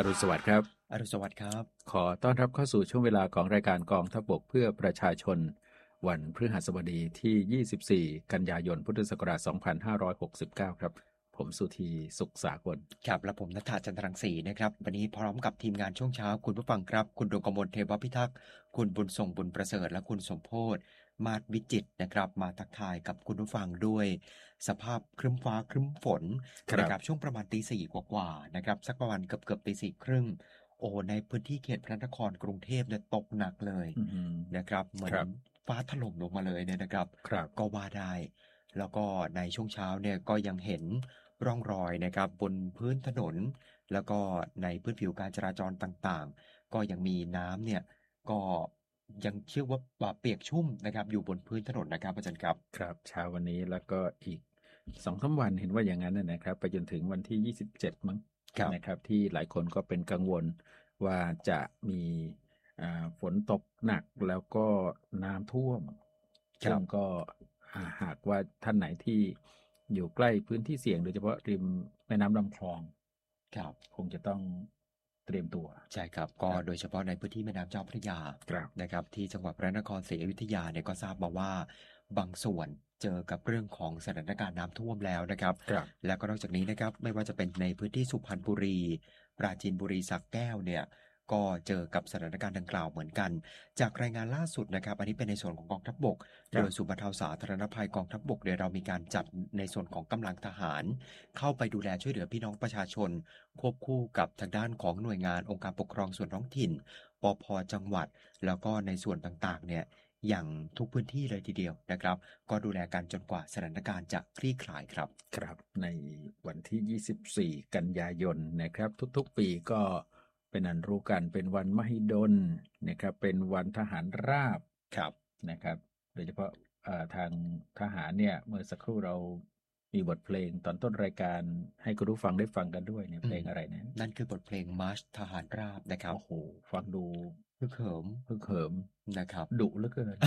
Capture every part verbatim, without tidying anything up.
รุณสวัสดิ์ครับอรุณสวัสดิ์ครับขอต้อนรับเข้าสู่ช่วงเวลาของรายการกองทัพบกเพื่อประชาชนวันพฤหัสบดีที่ยี่สิบสี่กันยายนพุทธศักราชสองพันห้าร้อยหกสิบเก้าครับผมสุธีสุขสากลครับและผมณัฐาจันทรังสีนะครับวันนี้พร้อมกับทีมงานช่วงเช้าคุณผู้ฟังครับคุณดวงกมลเทวพิทักษ์คุณบุญส่งบุญประเสริฐและคุณสมโพธมาศวิจิตรนะครับมาทักทายกับคุณผู้ฟังด้วยสภาพครึ้มฟ้าครึ้มฝนนะครับช่วงประมาณตีสี่กว่าๆนะครับสักประมาณเกือบเกือบตีสี่ครึ่งโอ้ในพื้นที่เขตพระนครกรุงเทพเนี่ยตกหนักเลยนะครับเหมือนฟ้าถล่มลงมาเลยเนี่ยนะครับก็ว่าได้แล้วก็ในช่วงเช้าเนี่ยก็ยังเห็นร่องรอยนะครับบนพื้นถนนแล้วก็ในพื้นผิวการจราจรต่างๆก็ยังมีน้ำเนี่ยก็ยังเชื่อว่าเปียกชุ่มนะครับอยู่บนพื้นถนนนะครับอาจารย์ครับครับเช้าวันนี้แล้วก็อีกสองสามวันเห็นว่าอย่างนั้นนะครับไปจนถึงวันที่ยี่สิบเจ็ดมั้งนะครับที่หลายคนก็เป็นกังวลว่าจะมีฝนตกหนักแล้วก็น้ำท่วมซึ่งก็หากว่าท่านไหนที่อยู่ใกล้พื้นที่เสี่ยงโดยเฉพาะริมแม่น้ำลำคลองครับคงจะต้องเตรียมตัวใช่ครับก็โดยเฉพาะในพื้นที่แม่น้ำเจ้าพระยานะครับที่จังหวัดพระนครศรีอยุธยาเนี่ยก็ทราบมาว่าบางส่วนเจอกับเรื่องของสถานการณ์น้ำท่วมแล้วนะครับแล้วก็นอกจากนี้นะครับไม่ว่าจะเป็นในพื้นที่สุพรรณบุรีปราจีนบุรีสระแก้วเนี่ยก็เจอกับสถานการณ์ดังกล่าวเหมือนกันจากรายงานล่าสุดนะครับอันนี้เป็นในส่วนของกองทัพบกโดยศูนย์บรรเทาสาธารณภัยกองทัพบกเดี๋ยวเรามีการจัดในส่วนของกำลังทหารเข้าไปดูแลช่วยเหลือพี่น้องประชาชนควบคู่กับทางด้านของหน่วยงานองค์การปกครองส่วนท้องถิ่นปภ.จังหวัดแล้วก็ในส่วนต่างๆเนี่ยอย่างทุกพื้นที่เลยทีเดียวนะครับก็ดูแลกันจนกว่าสถานการณ์จะคลี่คลายครับครับในวันที่ยี่สิบสี่กันยายนนะครับทุกๆปีก็เป็นอันรู้กันเป็นวันมหิดลนะครับเป็นวันทหารราบครับนะครับโดยเฉพาะทางทหารเนี่ยเมื่อสักครู่เรามีบทเพลงตอนต้นรายการให้คุณผู้ฟังได้ฟังกันด้วยเนี่ยเพลงอะไรนะนั่นคือบทเพลงมาร์ชทหารราบนะครับโอ้โหฟังดูฮึกเหิมฮึกเหิมนะครับดุเหลือเกิน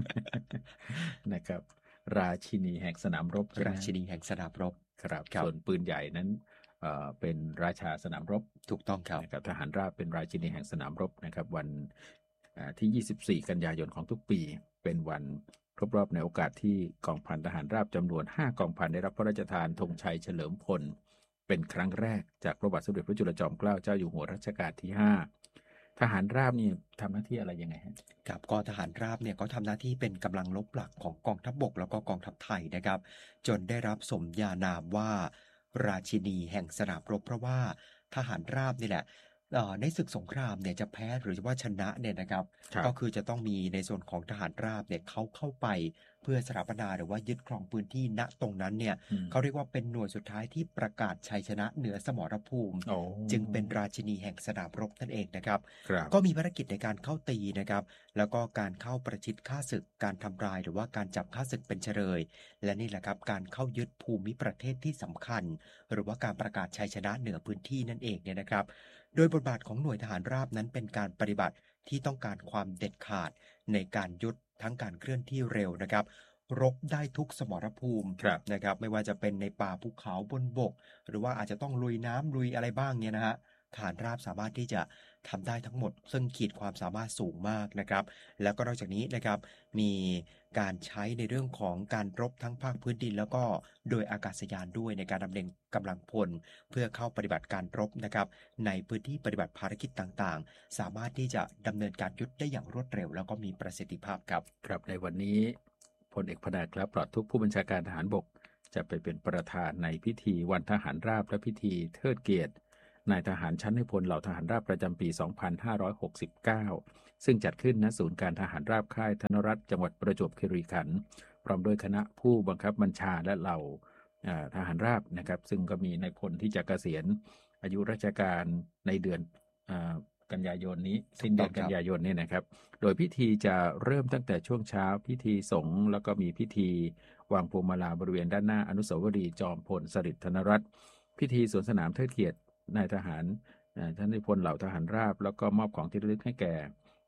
นะครับราชินีแห่งสนามรบราชินีแห่งสนามรบครับส่วนปืนใหญ่นั้นเป็นราชาสนามรบถูกต้องครับนะครับทหารราบเป็นราชินีแห่งสนามรบนะครับวันที่ยี่สิบสี่กันยายนของทุกปีเป็นวันครบรอบในโอกาสที่กองพันทหารราบจำนวนห้ากองพันได้รับพระราชทานธงชัยเฉลิมพลเป็นครั้งแรกจากพระบาทสมเด็จพระจุลจอมเกล้าเจ้าอยู่หัวรัชกาลที่ห้าทหารราบนี่ทำหน้าที่อะไรยังไงฮะครับก็ทหารราบเนี่ยก็ทำหน้าที่เป็นกำลังรบหลักของกองทัพบกแล้วก็กองทัพไทยนะครับจนได้รับสมญานามว่าราชินีแห่งสนามรบเพราะว่าทหารราบนี่แหละในศึกสงครามเนี่ยจะแพ้หรือว่าชนะเนี่ยนะครับก็คือจะต้องมีในส่วนของทหารราบเนี่ยเขาเข้าไปเพื่อสถาปนาหรือว่ายึดครองพื้นที่ณตรงนั้นเนี่ยเขาเรียกว่าเป็นหน่วยสุดท้ายที่ประกาศชัยชนะเหนือสมรภูมิจึงเป็นราชินีแห่งสนามรบนั่นเองนะครับก็มีภารกิจในการเข้าตีนะครับแล้วก็การเข้าประชิดฆ่าศึกการทำลายหรือว่าการจับฆ่าศึกเป็นเฉลยและนี่แหละครับการเข้ายึดภูมิประเทศที่สำคัญหรือว่าการประกาศชัยชนะเหนือพื้นที่นั่นเองเนี่ยนะครับโดยบทบาทของหน่วยทหารราบนั้นเป็นการปฏิบัติที่ต้องการความเด็ดขาดในการยุดทั้งการเคลื่อนที่เร็วนะครับรบได้ทุกสมรภูมินะครับไม่ว่าจะเป็นในป่าภูเขาบนบกหรือว่าอาจจะต้องลุยน้ำลุยอะไรบ้างเนี่ยนะฮะทหารราบสามารถที่จะทำได้ทั้งหมดซึ่งขีดความสามารถสูงมากนะครับแล้วก็นอกจากนี้นะครับมีการใช้ในเรื่องของการรบทั้งภาคพื้นดินแล้วก็โดยอากาศยานด้วยในการดำเนินกำลังพลเพื่อเข้าปฏิบัติการรบนะครับในพื้นที่ปฏิบัติภารกิจต่างๆสามารถที่จะดำเนินการยุทธได้อย่างรวดเร็วแล้วก็มีประสิทธิภาพครับครับในวันนี้พลเอกพนาครับปลอดทุกผู้บัญชาการทหารบกจะไปเป็นประธานในพิธีวันทหารราบและพิธีเทิดเกียรตินายทหารชั้นในพลเหล่าทหารราบประจำปีสองพันห้าร้อยหกสิบเก้าซึ่งจัดขึ้นณศูนย์การทหารราบค่ายธนรัตน์จังหวัดประจวบคีรีขันธ์พร้อมด้วยคณะผู้บังคับบัญชาและเหล่าทหารราบนะครับซึ่งก็มีนายพลที่จะเกษียณอายุราชการในเดือนกันยายนนี้สิ้นเดือนกันยายนนี้นะครับโดยพิธีจะเริ่มตั้งแต่ช่วงเช้าพิธีสงฆ์แล้วก็มีพิธีวางพวงมาลาบริเวณด้านหน้าอนุสาวรีย์จอมพลสฤษดิ์ธนรัตน์พิธีสวนสนามเทิดเกียรตินายทหารท่านนายพลเหล่าทหารราบแล้วก็มอบของที่ระลึกให้แก่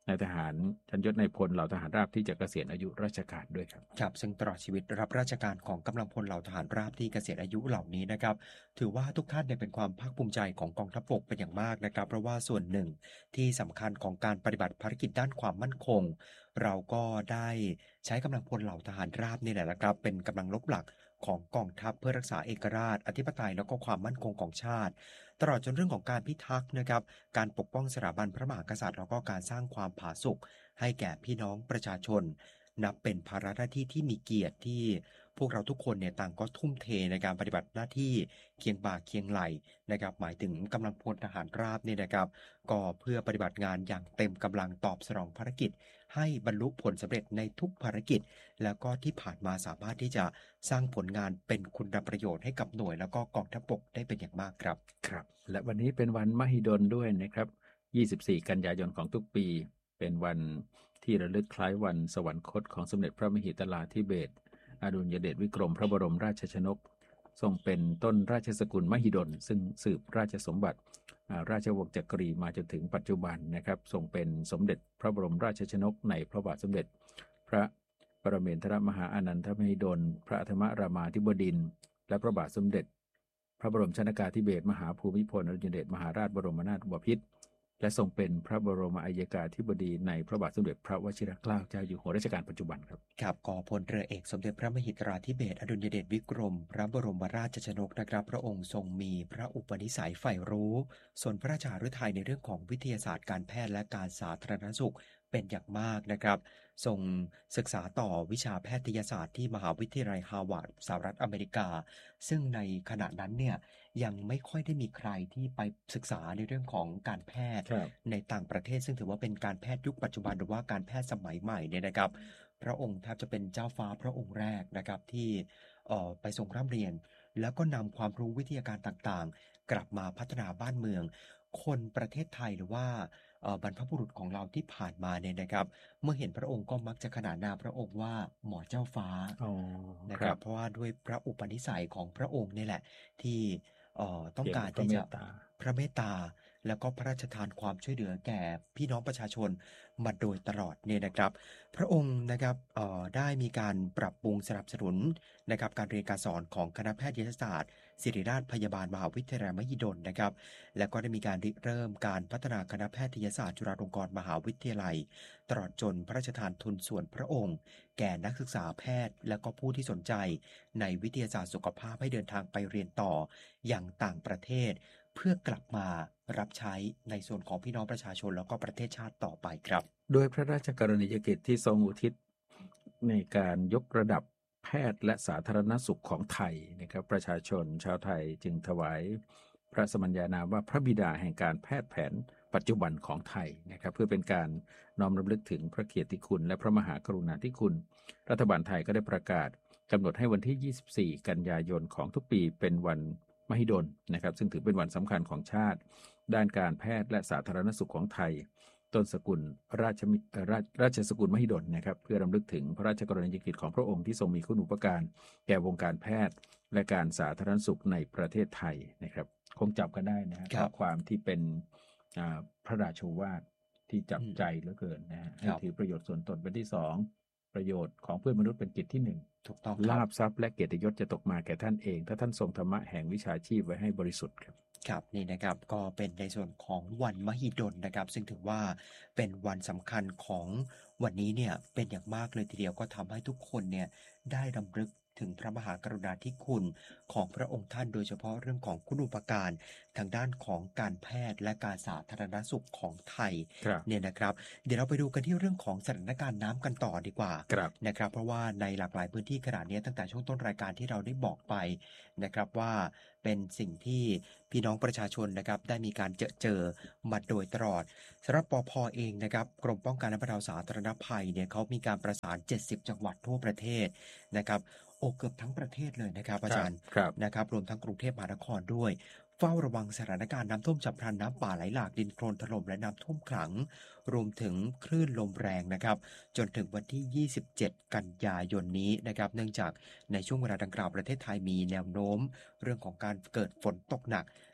นายทหารชั้นยศนายพลเหล่าทหารราบที่จะเกษียณอายุราชการด้วยครับครับซึ่งตลอดชีวิตรับราชการของกำลังพลเหล่าทหารราบที่เกษียณอายุเหล่านี้นะครับถือว่าทุกท่านเนี่ยเป็นความภาคภูมิใจของกองทัพบกเป็นอย่างมากนะครับเพราะว่าส่วนหนึ่งที่สำคัญของการปฏิบัติภารกิจด้านความมั่นคงเราก็ได้ใช้กำลังพลเหล่าทหารราบนี่แหละนะครับเป็นกำลังรบหลักของกองทัพเพื่อรักษาเอกราชอธิปไตยแล้วก็ความมั่นคงของชาติตลอดจนเรื่องของการพิทักษ์นะครับการปกป้องสถาบันพระมหากษัตริย์แล้วก็การสร้างความผาสุกให้แก่พี่น้องประชาชนนับเป็นภาระหน้าที่ที่มีเกียรติที่พวกเราทุกคนเนี่ยต่างก็ทุ่มเทในการปฏิบัติหน้าที่เคียงบ่าเคียงไหลนะครับหมายถึงกำลังพลทหารราบเนี่ยนะครับก็เพื่อปฏิบัติงานอย่างเต็มกำลังตอบสนองภารกิจให้บรรลุผลสำเร็จในทุกภารกิจแล้วก็ที่ผ่านมาสามารถที่จะสร้างผลงานเป็นคุณประโยชน์ให้กับหน่วยแล้วก็กองทัพบกได้เป็นอย่างมากครับครับและวันนี้เป็นวันมหิดลด้วยนะครับยี่สิบสี่กันยายนของทุกปีเป็นวันที่ระลึกคล้ายวันสวรรคตของสมเด็จพระมหิดลาธิเบศรอดุลยเดชวิกรมพระบรมราชชนกทรงเป็นต้นราชสกุลมหิดลซึ่งสืบราชสมบัติราชวงศ์จักรีมาจนถึงปัจจุบันนะครับทรงเป็นสมเด็จพระบรมราชชนกในพระบาทสมเด็จพระปรเมนทรมหาอานันทมหิดลพระอัธมรามาธิบดินทร์และพระบาทสมเด็จพระบรมชนกาธิเบศรมหาภูมิพลอดุลยเดชมหาราชบรมนาถบพิตรและทรงเป็นพระบรมอัยการธิบดีในพระบาทสมเด็จพระวชิรเกล้าเจ้าอยู่หัวรัชกาลปัจจุบันครับครับกอพลเรือเอกสมเด็จพระมหิดลาธิเบศรอดุลยเดชวิกรมพระบรมราชชนกนะครับพระองค์ทรงมีพระอุปนิสัยใฝ่รู้ส่วนพระราชาฤทัยในเรื่องของวิทยาศาสตร์การแพทย์และการสาธารณสุขเป็นอย่างมากนะครับทรงศึกษาต่อวิชาแพทยศาสตร์ที่มหาวิทยาลัยฮาร์วาร์ดสหรัฐอเมริกาซึ่งในขณะนั้นเนี่ยยังไม่ค่อยได้มีใครที่ไปศึกษาในเรื่องของการแพทย์ในต่างประเทศซึ่งถือว่าเป็นการแพทย์ยุคปัจจุบันหรือว่าการแพทย์สมัยใหม่เนี่ยนะครับพระองค์แทบจะเป็นเจ้าฟ้าพระองค์แรกนะครับที่เอ่อไปทรงร่ำเรียนแล้วก็นำความรู้วิทยาการต่างๆกลับมาพัฒนาบ้านเมืองคนประเทศไทยหรือว่าบรรพบุรุษของเราที่ผ่านมาเนี่ยนะครับเมื่อเห็นพระองค์ก็มักจะขนานนามพระองค์ว่าหมอเจ้าฟ้านะครับเพราะว่าด้วยพระอุปนิสัยของพระองค์นี่แหละที่ต้องการที่จะพระเมตตาแล้วก็พระราชทานความช่วยเหลือแก่พี่น้องประชาชนมาโดยตลอดเนี่ยนะครับพระองค์นะครับได้มีการปรับปรุงสนับสนุนนะครับการเรียนการสอนของคณะแพทยศาสตร์ศิริราชพยาบาลมหาวิทยาลัยมหิดลนะครับแล้วก็ได้มีการริเริ่มการพัฒนาคณะแพทยศาสตร์จุฬาลงกรณ์มหาวิทยาลัยตลอดจนพระราชทานทุนส่วนพระองค์แก่นักศึกษาแพทย์และก็ผู้ที่สนใจในวิทยาศาสตร์สุขภาพให้เดินทางไปเรียนต่ออย่างต่างประเทศเพื่อกลับมารับใช้ในส่วนของพี่น้องประชาชนแล้วก็ประเทศชาติต่อไปครับโดยพระราชกรณียกิจที่ทรงอุทิศในการยกระดับแพทย์และสาธารณสุขของไทยนะครับประชาชนชาวไทยจึงถวายพระสมัญญานามว่าพระบิดาแห่งการแพทย์แผนปัจจุบันของไทยนะครับเพื่อเป็นการน้อมรำลึกถึงพระเกียรติคุณและพระมหากรุณาธิคุณรัฐบาลไทยก็ได้ประกาศกำหนดให้วันที่ยี่สิบสี่กันยายนของทุกปีเป็นวันมหิดลนะครับซึ่งถือเป็นวันสำคัญของชาติด้านการแพทย์และสาธารณสุขของไทยต้นสกุลราชราชราชสกุลมหิดลนะครับเพื่อรำลึกถึงพระราชกรณียกิจของพระองค์ที่ทรงมีคุณูปการแก่วงการแพทย์และการสาธารณสุขในประเทศไทยนะครับคงจับกันได้นะครับความที่เป็นพระราชโอวาทที่จับใจเหลือเกินนะฮะให้ถือประโยชน์ส่วนตนเป็นที่สองประโยชน์ของเพื่อนมนุษย์เป็นกิจที่หนึ่งถูกต้องลาภทรัพย์และเกียรติยศจะตกมาแก่ท่านเองถ้าท่านทรงธรรมะแห่งวิชาชีพไว้ให้บริสุทธิ์ครับครับนี่นะครับก็เป็นในส่วนของวันมหิดลนะครับซึ่งถือว่าเป็นวันสำคัญของวันนี้เนี่ยเป็นอย่างมากเลยทีเดียวก็ทำให้ทุกคนเนี่ยได้รำลึกถึงพระมหากรุณาธิคุณของพระองค์ท่านโดยเฉพาะเรื่องของคุณูปการทางด้านของการแพทย์และการสาธารณสุขของไทยเนี่ยนะครับเดี๋ยวเราไปดูกันที่เรื่องของสถานการณ์น้ำกันต่อดีกว่านะครับเพราะว่าในหลากหลายพื้นที่ขนาดนี้ตั้งแต่ช่วงต้นรายการที่เราได้บอกไปนะครับว่าเป็นสิ่งที่พี่น้องประชาชนนะครับได้มีการเจอเจอมาโดยตลอดสำหรับปภ.เองนะครับกรมป้องกันและบรรเทาสาธารณภัยเนี่ยเขามีการประสานเจ็ดสิบจังหวัดทั่วประเทศนะครับโอ้เกือบทั้งประเทศเลยนะครับอาจารย์นะครับรวมทั้งกรุงเทพมหานครด้วยเฝ้าระวังสถานการณ์น้ำท่วมฉับพลันน้ำป่าไหลหลากดินโคลนถล่มและน้ำท่วมขังรวมถึงคลื่นลมแรงนะครับจนถึงวันที่ยี่สิบเจ็ดกันยายนนี้นะครับเนื่องจากในช่วงเวลาดังกล่าวประเทศไทยมีแนวโน้มเรื่องของการเกิดฝนตกหนักและ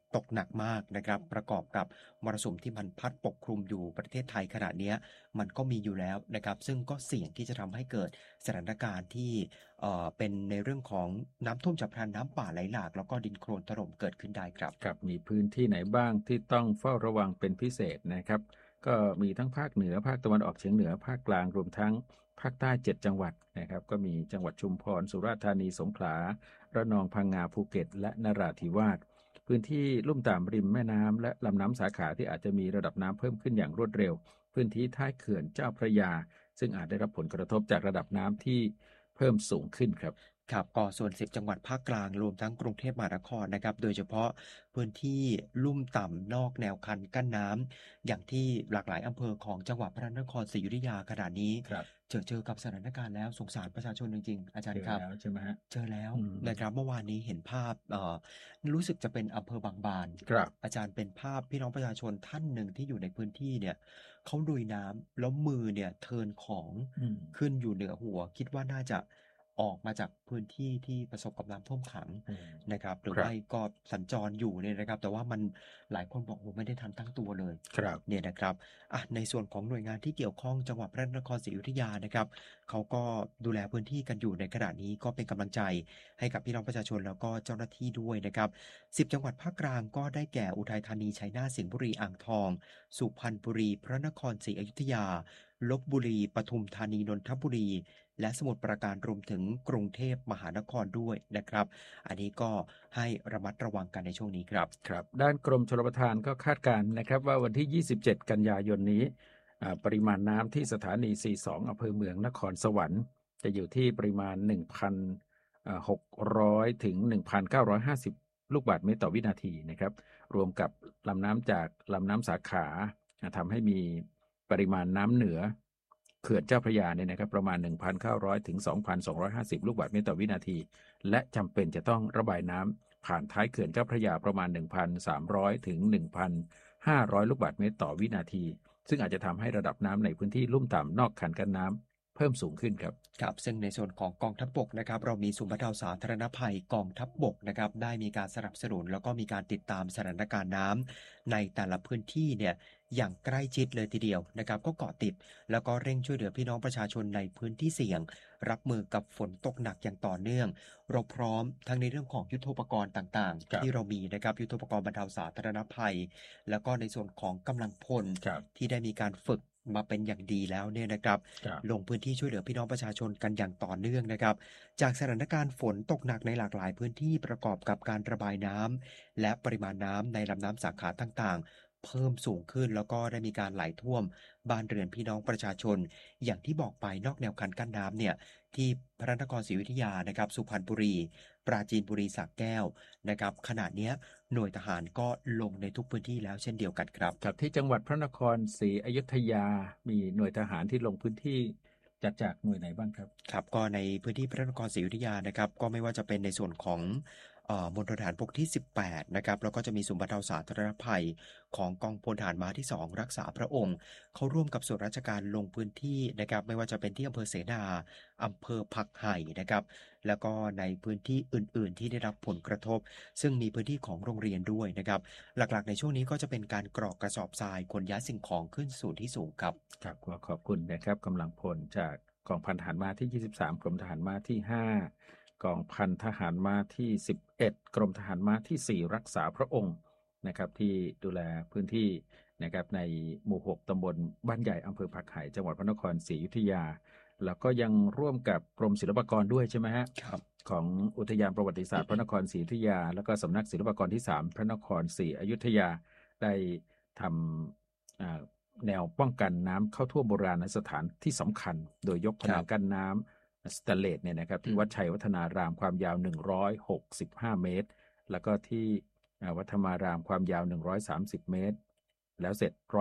ตกหนักมากนะครับประกอบกับมรสุมที่มันพัดปกคลุมอยู่ประเทศไทยขณะเนี้ยมันก็มีอยู่แล้วนะครับซึ่งก็เสี่ยงที่จะทำให้เกิดสถานการณ์ที่เอ่อเป็นในเรื่องของน้ำท่วมฉับพลันน้ำป่าไหลหลากแล้วก็ดินโคลนถล่มเกิดขึ้นได้ครับครับมีพื้นที่ไหนบ้างที่ต้องเฝ้าระวังเป็นพิเศษนะครับก็มีทั้งภาคเหนือภาคตะวันออกเฉียงเหนือภาคกลางรวมทั้งภาคใต้เจ็ดจังหวัดนะครับก็มีจังหวัดชุมพรสุราษฎร์ธานีสงขลาระนองพังงาภูเก็ตและนราธิวาสพื้นที่ลุ่มต่ำริมแม่น้ำและลำน้ำสาขาที่อาจจะมีระดับน้ำเพิ่มขึ้นอย่างรวดเร็วพื้นที่ท้ายเขื่อนเจ้าพระยาซึ่งอาจได้รับผลกระทบจากระดับน้ำที่เพิ่มสูงขึ้นครับครับก็ส่วนสิบจังหวัดภาคกลางรวมทั้งกรุงเทพมหานครนะครับโดยเฉพาะพื้นที่ลุ่มต่ำนอกแนวคันกั้นน้ำอย่างที่หลากหลายอำเภอของจังหวัดพระนครศรีอยุธยาขณะนี้ครับเจอเจอกับสถานการณ์แล้วสงสารประชาชนจริงๆอาจารเจอย์ครับแล้วใช่ไหมฮะเจอแล้วอืมนะครับเมื่อวานนี้เห็นภาพเอ่อรู้สึกจะเป็นอำเภอบางบานครับอาจารย์เป็นภาพพี่น้องประชาชนท่านหนึ่งที่อยู่ในพื้นที่เนี่ยเขาลุยน้ำแล้วมือเนี่ยเทิร์นของอืมขึ้นอยู่เหนือหัวคิดว่าน่าจะออกมาจากพื้นที่ที่ประสบกับน้ำท่วมขังอืมนะครับหรือครับไม่ก็สัญจรอยู่เนี่ยนะครับแต่ว่ามันหลายคนบอกโอ้ไม่ได้ทันตั้งตัวเลยครับเนี่ยนะครับอ่ะในส่วนของหน่วยงานที่เกี่ยวข้องจังหวัดพระนครศรีอยุธยานะครับเขาก็ดูแลพื้นที่กันอยู่ในขณะนี้ก็เป็นกำลังใจให้กับพี่น้องประชาชนแล้วก็เจ้าหน้าที่ด้วยนะครับสิบจังหวัดภาคกลางก็ได้แก่อุทัยธานีชัยนาทสิงห์บุรีอ่างทองสุพรรณบุรีพระนครศรีอยุธยาลพบุรีปทุมธานีนนทบุรีและสมุทรปราการรวมถึงกรุงเทพมหานครด้วยนะครับ อันนี้ก็ให้ระมัดระวังกันในช่วงนี้ครับครับด้านกรมชลประทานก็คาดการณ์นะครับว่าวันที่ ยี่สิบเจ็ด กันยายนนี้อ่าปริมาณน้ำที่สถานี สี่สิบสอง อำเภอเมืองนครสวรรค์จะอยู่ที่ปริมาณ หนึ่งพันหกร้อย ถึง หนึ่งพันเก้าร้อยห้าสิบ ลูกบาศก์เมตรต่อวินาทีนะครับรวมกับลำน้ำจากลำน้ำสาขาทำให้มีปริมาณน้ำเหนือเขื่อนเจ้าพระยาเนี่ยนะครับประมาณ หนึ่งพันเก้าร้อย ถึง สองพันสองร้อยห้าสิบ ลูกบาศก์เมตรต่อวินาทีและจำเป็นจะต้องระบายน้ำผ่านท้ายเขื่อนเจ้าพระยาประมาณ หนึ่งพันสามร้อย ถึง หนึ่งพันห้าร้อย ลูกบาศก์เมตรต่อวินาทีซึ่งอาจจะทำให้ระดับน้ำในพื้นที่ลุ่มต่ำนอกคันกั้นน้ำเพิ่มสูงขึ้นครับครับซึ่งในส่วนของกองทัพบกนะครับเรามีศูนย์บรรเทาสาธารณภัยกองทัพบกนะครับได้มีการสนับสนุนแล้วก็มีการติดตามสถานการณ์น้ำในแต่ละพื้นที่เนี่ยอย่างใกล้ชิดเลยทีเดียวนะครับก็เกาะติดแล้วก็เร่งช่วยเหลือพี่น้องประชาชนในพื้นที่เสี่ยงรับมือกับฝนตกหนักอย่างต่อเนื่องเราพร้อมทั้งในเรื่องของยุทโธปกรณ์ต่างๆที่เรามีนะครับยุทโธปกรณ์บรรเทาสาธารณภัยแล้วก็ในส่วนของกำลังพลที่ได้มีการฝึกมาเป็นอย่างดีแล้วเนี่ยนะครับลงพื้นที่ช่วยเหลือพี่น้องประชาชนกันอย่างต่อเนื่องนะครับจากสถานการณ์ฝนตกหนักในหลากหลายพื้นที่ประกอบกับการระบายน้ำและปริมาณน้ำในลำน้ำสาขาต่างๆเพิ่มสูงขึ้นแล้วก็ได้มีการไหลท่วมบ้านเรือนพี่น้องประชาชนอย่างที่บอกไปนอกแนวคันกั้นน้ำเนี่ยที่พระนครศรีอยุธยานะครับสุพรรณบุรีปราจีนบุรีสระแก้วนะครับขณะนี้หน่วยทหารก็ลงในทุกพื้นที่แล้วเช่นเดียวกันครับครับที่จังหวัดพระนครศรีอยุธยามีหน่วยทหารที่ลงพื้นที่จัดจากหน่วยไหนบ้างครับครับก็ในพื้นที่พระนครศรีอยุธยานะครับก็ไม่ว่าจะเป็นในส่วนของเอ่อมณฑลทหารบกที่สิบแปดนะครับแล้วก็จะมีศูนย์บรรเทาสาธารณภัยของกองพลทหารม้าที่สองรักษาพระองค์เขาร่วมกับส่วนราชการลงพื้นที่นะครับไม่ว่าจะเป็นที่อำเภอเสนาอำเภอผักไห่นะครับแล้วก็ในพื้นที่อื่นๆที่ได้รับผลกระทบซึ่งมีพื้นที่ของโรงเรียนด้วยนะครับหลักๆในช่วงนี้ก็จะเป็นการกรอกกระสอบทรายขนย้ายสิ่งของขึ้นสู่ที่สูงครับครับขอขอบคุณนะครับกำลังพลจากกองพันทหารม้าที่ ยี่สิบสาม กรมทหารม้าที่ ห้ากองพันทหารม้าที่ สิบเอ็ด กรมทหารม้าที่ สี่ รักษาพระองค์นะครับที่ดูแลพื้นที่นะครับในหมู่ หก ตำบลบ้านใหญ่อำเภอผักไห่จังหวัดพระนครศรีอยุธยาแล้วก็ยังร่วมกับกรมศิลปากรด้วยใช่ไหมฮะครับของอุทยานประวัติศาสตร์พระนครศรีอยุธยาแล้วก็สำนักศิลปากรที่ สาม พระนครศรีอยุธยาได้ทำแนวป้องกันน้ำเข้าท่วมโบราณสถานที่สำคัญโดยยกพนังกั้นน้ำสแตนเลสเนี่ยนะครับที่วัดชัยวัฒนารามความยาวหนึ่งร้อยหกสิบห้าเมตรแล้วก็ที่วัดธรรมารามความยาวหนึ่งร้อยสามสิบเมตรแล้วเสร็จร้อยละ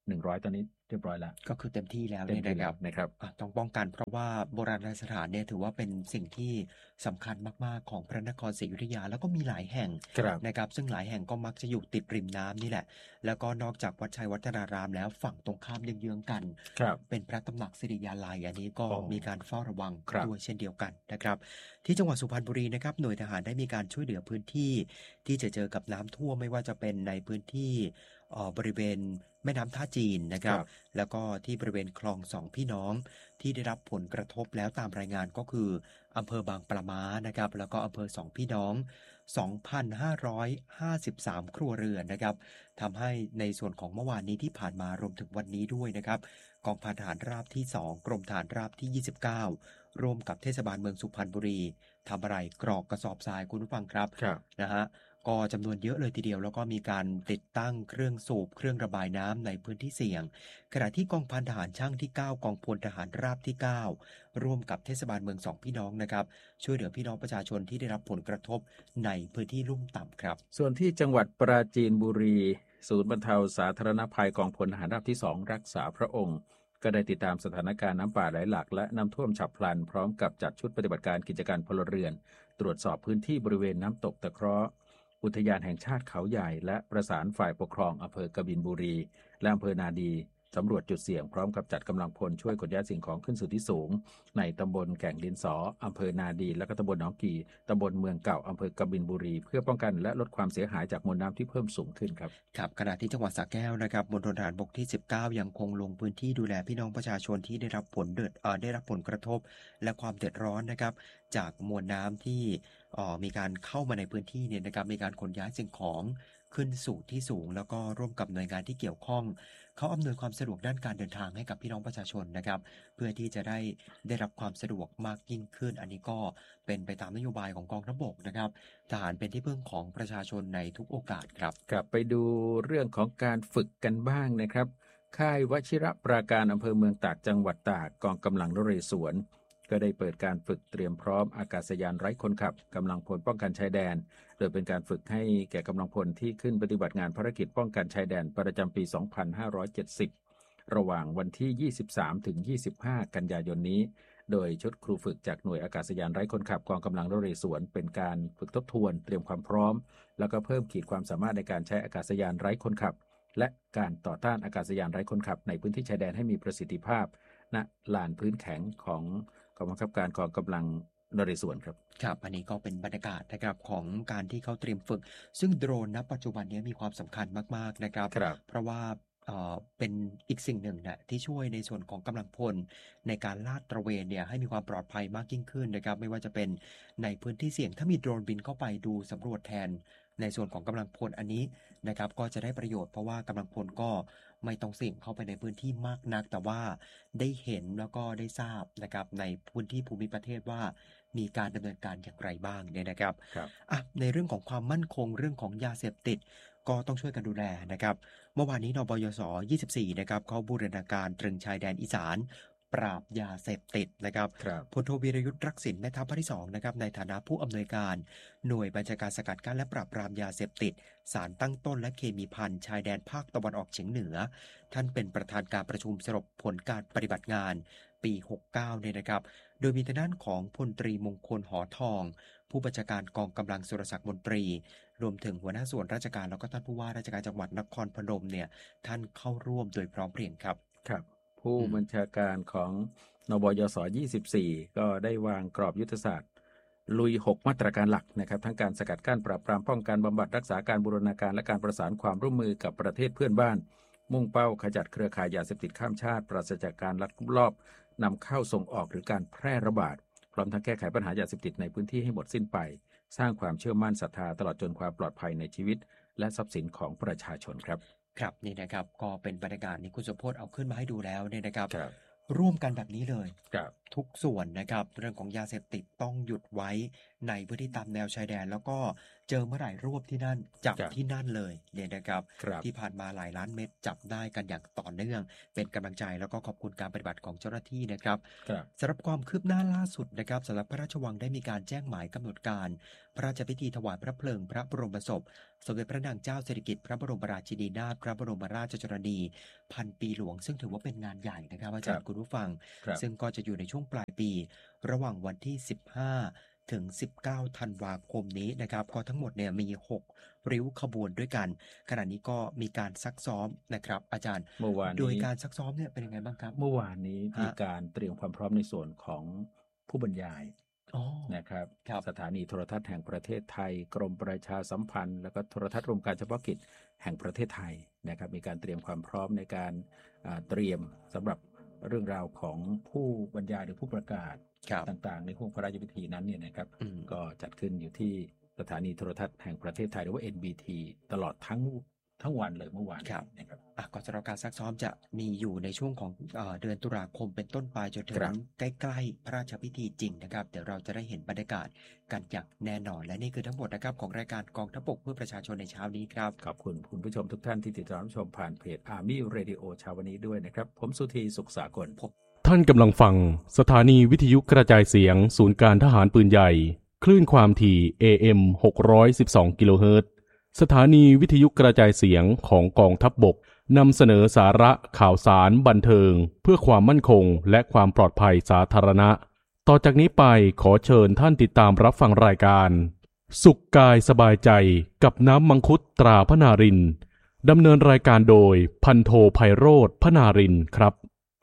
หนึ่งร้อยตอนนี้เรียบร้อยแล้วก็คือเต็มที่แล้วเต็มเนี่ยที่นะคแล้รัวบนะครับอ่ะ ต้องป้องกัน เพราะว่าโบราณสถานเนี่ยถือว่าเป็นสิ่งที่สำคัญมาก ๆ ของพระนครศรีอยุธยา แล้วก็มีหลายแห่งครับนะครับ ซึ่งหลายแห่งก็มักจะอยู่ติดริมน้ำนี่แหละ แล้วก็นอกจากวัดชัยวัฒนารามแล้ว ฝั่งตรงข้ามเยื้อง ๆ กันครับเป็นพระตำหนักสิริยาลัย อันนี้ก็อ๋อมีการเฝ้าระวังครับด้วยเช่นเดียวกันนะครับ ที่จังหวัดสุพรรณบุรีนะครับ หน่วยทหารได้มีการช่วยเหลือพื้นที่ที่จะเจอกับน้ำท่วม ไม่ว่าจะเป็นในพื้นที่ เอ่อ บริเวณแม่น้ำท่าจีนนะคครัรับ บแล้วก็ที่บริเวณคลองสองพี่น้องที่ได้รับผลกระทบแล้วตามรายงาน ก็คืออำเภอบางปะม้านะครับ แล้วก็อำเภอสองพี่น้อง สองพันห้าร้อยห้าสิบสาม ครัวเรือนนะครับทำให้ในส่วนของเมื่อวานนี้ที่ผ่านมารวมถึงวันนี้ด้วยนะครับ กองพันทหารราบที่ สอง กรมทหารราบที่ ยี่สิบเก้า ร่วมกับเทศบาลเมืองสุพรรณบุรีทำอะไรกรอกกระสอบทรายคุณผู้ฟังครับครับนะฮะ ก็จำนวนเยอะเลยทีเดียว แล้วก็มีการติดตั้งเครื่องสูบ เครื่องระบายน้ำในพื้นที่เสี่ยง ขณะที่กองพันทหารช่างที่ เก้า กองพลทหารราบที่ เก้า ร่วมกับเทศบาลเมืองสองพี่น้องนะครับ ช่วยเหลือพี่น้องประชาชนที่ได้รับผลกระทบในพื้นที่ลุ่มต่ำครับส่วนที่จังหวัดปราจีนบุรี ศูนย์บรรเทาสาธารณภัยกองพลทหารราบที่ สอง รักษาพระองค์ ก็ได้ติดตามสถานการณ์น้ำป่าไหลหลากและน้ำท่วมฉับพลัน พร้อมกับจัดชุดปฏิบัติการกิจการพลเรือน ตรวจสอบพื้นที่บริเวณน้ำตกตะเคราะห์ อุทยานแห่งชาติเขาใหญ่ และประสานฝ่ายปกครองอำเภอกบินบุรี และอำเภอนาดีสำรวจจุดเสี่ยง พร้อมกับจัดกำลังพลช่วยขนย้ายสิ่งของขึ้นสู่ที่สูง ในตำบลแก่งดินสออำเภอนาดี และก็ตำบลหนองกี่ตำบลเมืองเก่าอำเภอกบินบุรี เพื่อป้องกันและลดความเสียหายจากมวลน้ำที่เพิ่มสูงขึ้นครับครับ ขณะที่จังหวัดสระแก้วนะครับมณฑลทหารบกที่ สิบเก้า ยังคงลงพื้นที่ดูแลพี่น้องประชาชนที่ได้รับผลเดือดเอ่อได้รับผลกระทบและความเดือดร้อนนะครับ จากมวลน้ำที่เอ่อมีการเข้ามาในพื้นที่เนี่ยนะครับ มีการขนย้ายสิ่งของขึ้นสู่ที่สูง แล้วก็ร่วมกับหน่วยงานที่เกี่ยวข้อง เขาอำนวยความสะดวกด้านการเดินทางให้กับพี่น้องประชาชนนะครับ เพื่อที่จะได้ได้รับความสะดวกมากยิ่งขึ้น อันนี้ก็เป็นไปตามนโยบายของกองทัพบกนะครับ ทหารเป็นที่พึ่งของประชาชนในทุกโอกาสครับกลับไปดูเรื่องของการฝึกกันบ้างนะครับ ค่ายวชิระปราการอำเภอเมืองตากจังหวัดตากกองกำลังนเรศวร ก็ได้เปิดการฝึกเตรียมพร้อมอากาศยานไร้คนขับกำลังพลป้องกันชายแดน โดยเป็นการฝึกให้แก่กำลังพลที่ขึ้นปฏิบัติงานภารกิจป้องกันชายแดนประจำปี สองพันห้าร้อยเจ็ดสิบ ระหว่างวันที่ ยี่สิบสามถึงยี่สิบห้า กันยายนนี้ โดยชุดครูฝึกจากหน่วยอากาศยานไร้คนขับกองกำลังนเรศวร เป็นการฝึกทบทวนเตรียมความพร้อม แล้วก็เพิ่มขีดความสามารถในการใช้อากาศยานไร้คนขับ และการต่อต้านอากาศยานไร้คนขับในพื้นที่ชายแดนให้มีประสิทธิภาพณลานพื้นแข็งของกองบังคับการกองกำลังนเรศวรครับครับ อันนี้ก็เป็นบรรยากาศนะครับของการที่เขาเตรียมฝึก ซึ่งโดรนณปัจจุบันนี้มีความสำคัญมาก ๆ นะครับครับเพราะว่าเอ่อเป็นอีกสิ่งหนึ่งนะที่ช่วยในส่วนของกำลังพลในการลาดตระเวนเนี่ยให้มีความปลอดภัยมากยิ่งขึ้นนะครับ ไม่ว่าจะเป็นในพื้นที่เสี่ยง ถ้ามีโดรนบินเข้าไปดูสำรวจแทนในส่วนของกำลังพลอันนี้นะครับ ก็จะได้ประโยชน์เพราะว่ากำลังพลก็ไม่ต้องเสี่ยงเข้าไปในพื้นที่มากนัก แต่ว่าได้เห็นแล้วก็ได้ทราบนะครับในพื้นที่ภูมิประเทศว่ามีการดำเนินการอย่างไรบ้างเนี่ยนะครับครับอ่ะในเรื่องของความมั่นคงเรื่องของยาเสพติดก็ต้องช่วยกันดูแลนะครับ เมื่อวานนี้นบยส ยี่สิบสี่ นะครับเขาบูรณาการตรึงชายแดนอีสานปราบยาเสพติดนะครับครับพลโทวีรยุทธ์รักษิณแม่ทัพภาคที่ สอง นะครับในฐานะผู้อำนวยการหน่วยบัญชาการสกัดกั้นและปราบปรามยาเสพติดสารตั้งต้นและเคมีภัณฑ์ชายแดนภาคตะวันออกเฉียงเหนือ ท่านเป็นประธานการประชุมสรุปผลการปฏิบัติงานปี หกเก้า เนี่ยนะครับ โดยมีทางด้านของพลตรีมงคลหอทอง ผู้บัญชาการกองกำลังสุรศักดิ์มนตรี รวมถึงหัวหน้าส่วนราชการแล้วก็ท่านผู้ว่าราชการจังหวัดนครพนมเนี่ยท่านเข้าร่วมโดยพร้อมเพรียงครับครับ ผู้บัญชาการของนบยส ยี่สิบสี่ ก็ได้วางกรอบยุทธศาสตร์ ลุย หก มาตรการหลักนะครับ ทั้งการสกัดกั้นปราบปรามป้องกันบำบัดรักษาการบูรณาการและการประสานความร่วมมือกับประเทศเพื่อนบ้าน มุ่งเป้าขจัดเครือข่ายยาเสพติดข้ามชาติ ปราศจากการลักลอบนำเข้าส่งออกหรือการแพร่ระบาด พร้อมทั้งแก้ไขปัญหายาเสพติดในพื้นที่ให้หมดสิ้นไป สร้างความเชื่อมั่นศรัทธาตลอดจนความปลอดภัยในชีวิตและทรัพย์สินของประชาชนครับครับนี่นะครับก็เป็นบรรยากาศนี้คุณสุพจน์เอาขึ้นมาให้ดูแล้วเนี่ยนะครับครับร่วมกันแบบนี้เลยครับทุกส่วนนะครับเรื่องของยาเสพติดต้องหยุดไว้ในพื้นที่ตามแนวชายแดน แล้วก็เจอเมื่อไหร่รวบที่นั่นจับที่นั่นเลยเนี่ยนะครับที่ผ่านมาหลายล้านเม็ดจับได้กันอย่างต่อเนื่องเป็นกำลังใจแล้วก็ขอบคุณการปฏิบัติของเจ้าหน้าที่นะครับสำหรับความคืบหน้าล่าสุดนะครับสำหรับพระราชวังได้มีการแจ้งหมายกำหนดการพระราชพิธีถวายพระเพลิงพระบรมศพสมเด็จพระนางเจ้าสิริกิติ์พระบรมราชินีนาถพระบรมราชชนนีพันปีหลวงซึ่งถือว่าเป็นงานใหญ่นะครับอาจารย์คุณผู้ฟังซึ่งก็จะอยู่ในช่วงปลายปีระหว่างวันที่สิบห้าถึงสิบเก้าธันวาคมนี้นะครับก็ทั้งหมดเนี่ยมีหกริ้วขบวนด้วยกันขณะนี้ก็มีการซักซ้อมนะครับอาจารย์เมื่อวานโดยการซักซ้อมเนี่ยเป็นยังไงบ้างครับเมื่อวานนี้มีการเตรียมความพร้อมในส่วนของผู้บรรยายนะครับสถานีโทรทัศน์แห่งประเทศไทยกรมประชาสัมพันธ์แล้วก็โทรทัศน์รวมการเฉพาะกิจแห่งประเทศไทยนะครับมีการเตรียมความพร้อมในการเตรียมสำหรับเรื่องราวของผู้บรรยายหรือผู้ประกาศต่างๆในห่วงพระราชพิธีนั้นเนี่ยนะครับก็จัดขึ้นอยู่ที่สถานีโทรทัศน์แห่งประเทศไทยหรือว่า เอ็น บี ที ตลอดทั้งทั้งวันเลยเมื่อวานนะครับก็สำหรับการซักซ้อมจะมีอยู่ในช่วงของเอ่อเดือนตุลาคมเป็นต้นไปจนถึงใกล้ๆพระราชพิธีจริงนะครับเดี๋ยวเราจะได้เห็นบรรยากาศกันอย่างแน่นอนและนี่คือทั้งหมดนะครับของรายการกองทัพบกเพื่อประชาชนในเช้านี้ครับขอบคุณคุณผู้ชมทุกท่านที่ติดตามชมผ่านเพจ Army Radio เช้าวันนี้ด้วยนะครับผมสุธีสุขสากลท่านกำลังฟังสถานีวิทยุกระจายเสียงศูนย์การทหารปืนใหญ่คลื่นความถี่ เอ เอ็ม หกร้อยสิบสอง กิโลเฮิรตซ์สถานีวิทยุกระจายเสียงของกองทัพบกนำเสนอสาระข่าวสารบันเทิงเพื่อความมั่นคงและความปลอดภัยสาธารณะต่อจากนี้ไปขอเชิญท่านติดตามรับฟังรายการสุขกายสบายใจกับน้ำมังคุดตราพนารินดำเนินรายการโดยพันโทไพโรจน์พนารินครับ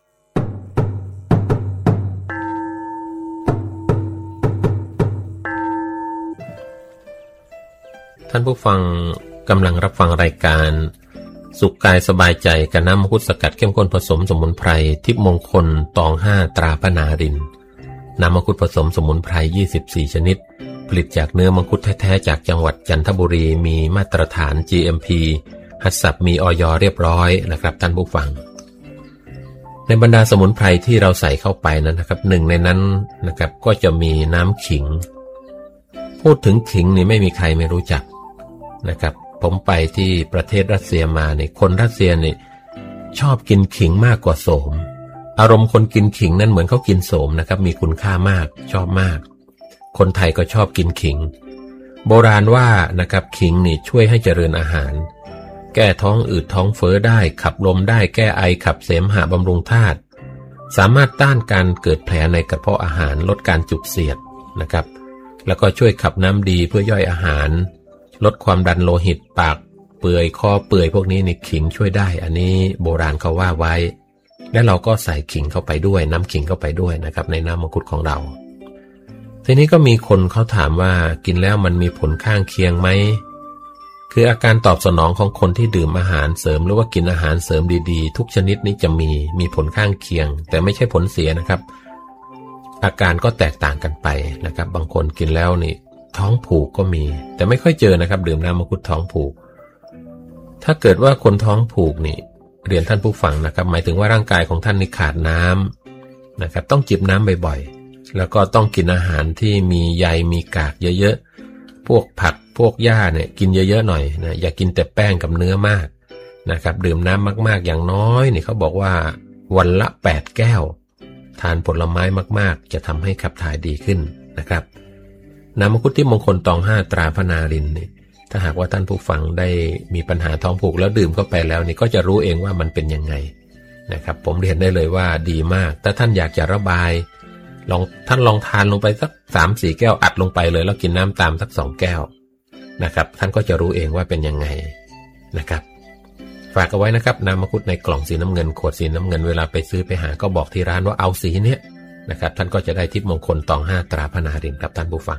ท่านผู้ฟังกำลังรับฟังรายการสุขกายสบายใจกับน้ำมังคุดสกัดเข้มข้นผสมสมุนไพรทิพย์มงคลตองห้าตราพนารินน้ำมังคุดผสมสมุนไพรยี่สิบสี่ชนิดผลิตจากเนื้อมังคุดแท้ๆจากจังหวัดจันทบุรีมีมาตรฐาน จี เอ็ม พี หัสสับมีอย.เรียบร้อยนะครับท่านผู้ฟังในบรรดาสมุนไพรที่เราใส่เข้าไปนั้นนะครับหนึ่งในนั้นนะครับก็จะมีน้ำขิงพูดถึงขิงนี่ไม่มีใครไม่รู้จักนะครับผมไปที่ประเทศรัสเซียมาเนี่ยคนรัสเซียนี่ชอบกินขิงมากกว่าโสมอารมณ์คนกินขิงนั้นเหมือนเขากินโสมนะครับมีคุณค่ามากชอบมากคนไทยก็ชอบกินขิงโบราณว่านะครับขิงนี่ช่วยให้เจริญอาหารแก้ท้องอืดท้องเฟ้อได้ขับลมได้แก้ไอขับเสมหะบำรุงธาตุสามารถต้านการเกิดแผลในกระเพาะอาหารลดการจุกเสียดนะครับแล้วก็ช่วยขับน้ำดีเพื่อย่อยอาหารลดความดันโลหิตปากเปื่อยคอเปื่อยพวกนี้นี่ขิงช่วยได้อันนี้โบราณเขาว่าไว้และเราก็ใส่ขิงเข้าไปด้วยน้ำขิงเข้าไปด้วยนะครับในน้ำมังคุดของเราทีนี้ก็มีคนเขาถามว่ากินแล้วมันมีผลข้างเคียงไหมคืออาการตอบสนองของคนที่ดื่มอาหารเสริมหรือว่ากินอาหารเสริมดีๆทุกชนิดนี้จะมีมีผลข้างเคียงแต่ไม่ใช่ผลเสียนะครับอาการก็แตกต่างกันไปนะครับบางคนกินแล้วนี่ท้องผูกก็มีแต่ไม่ค่อยเจอนะครับดื่มน้ำมังคุดท้องผูกถ้าเกิดว่าคนท้องผูกนี่เรียนท่านผู้ฟังนะครับหมายถึงว่าร่างกายของท่านนี่ขาดน้ำนะครับต้องจิบน้ำบ่อยๆแล้วก็ต้องกินอาหารที่มีใยมีกากเยอะๆพวกผักพวกหญ้าเนี่ยกินเยอะๆหน่อยนะอย่ากินแต่แป้งกับเนื้อมากนะครับดื่มน้ำมากๆอย่างน้อยนี่เขาบอกว่าวันละแปดแก้วทานผลไม้มากๆจะทำให้ขับถ่ายดีขึ้นนะครับน้ำมังคุดที่มงคลตองห้าตราพนารินนี่ถ้าหากว่าท่านผู้ฟังได้มีปัญหาท้องผูกแล้วดื่มเข้าไปแล้วนี่ก็จะรู้เองว่ามันเป็นยังไงนะครับผมเรียนได้เลยว่าดีมากถ้าท่านอยากจะระบายลองท่านลองทานลงไปสัก สามสี่ แก้วอัดลงไปเลยแล้วกินน้ำตามสักสองแก้วนะครับท่านก็จะรู้เองว่าเป็นยังไงนะครับฝากเอาไว้นะครับน้ำมังคุดในกล่องสีน้ำเงินขวดสีน้ำเงินเวลาไปซื้อไปหาก็บอกที่ร้านว่าเอาสีเนี้ยนะครับท่านก็จะได้ทิพย์มงคลตองห้าตราพนารินครับท่านผู้ฟัง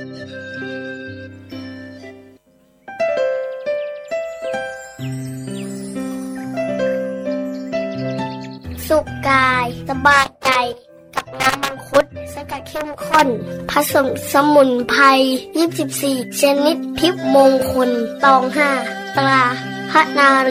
สุขกายสบายใจกับน้ำมังคุดสกัดเข้มข้นผสมสมุนไพรยี่สิบสี่ชนิดทิพย์มงคลตองห้าตราพนาริน